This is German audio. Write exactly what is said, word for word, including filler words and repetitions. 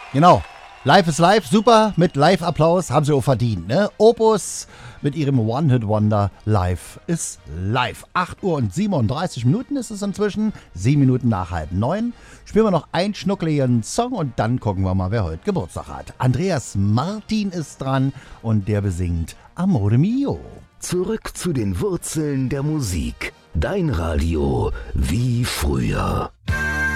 Genau. Live ist live, super, mit Live-Applaus, haben sie auch verdient, ne? Opus mit ihrem One-Hit-Wonder Live ist live. acht Uhr und siebenunddreißig Minuten ist es inzwischen, sieben Minuten nach halb neun. Spielen wir noch einen schnuckeligen Song und dann gucken wir mal, wer heute Geburtstag hat. Andreas Martin ist dran und der besingt Amore Mio. Zurück zu den Wurzeln der Musik. Dein Radio wie früher.